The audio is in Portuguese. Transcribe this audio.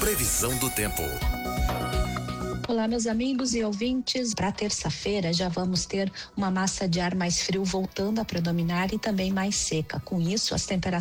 Previsão do tempo. Olá, meus amigos e ouvintes. Para terça-feira já vamos ter uma massa de ar mais frio voltando a predominar e também mais seca. Com isso, as temperaturas